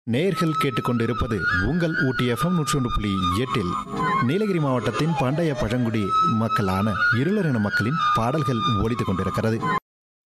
நேயர்கள் கேட்டுக்கொண்டிருப்பது உங்கள் ஊட்டி FM 101.8 நீலகிரி மாவட்டத்தின் பண்டைய பழங்குடி மக்களான இருளரின மக்களின் பாடல்கள் ஒலித்துக் கொண்டிருக்கிறது.